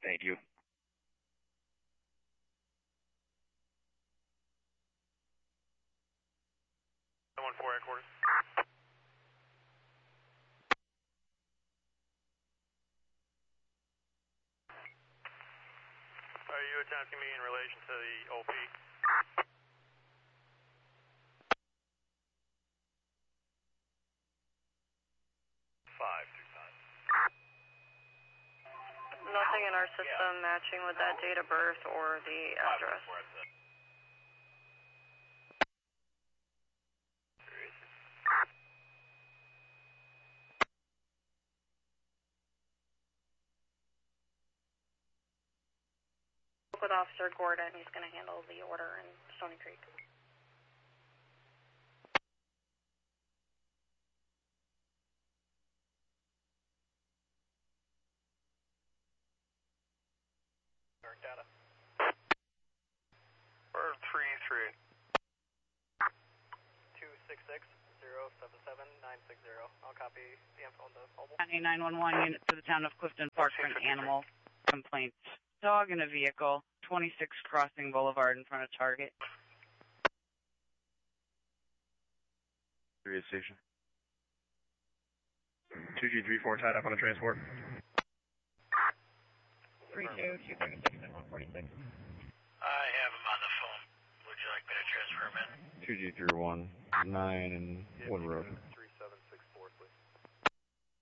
Thank you. 114 headquarters. Are you attacking me in relation to the OP? Nothing in our system matching with that date of birth or the address. With Officer Gordon, he's going to handle the order in Stony Creek. Data. Bird 33. 266-077-960. I'll copy the info on the mobile. County 911 unit to the town of Clifton Park for an animal complaint. Dog in a vehicle, 26 Crossing Boulevard in front of Target. Radio station. 2G34 tied up on a transport. 32-236 and 146. I have him on the phone. Would you like me to transfer him in? 2G31, 9 and Wood Road.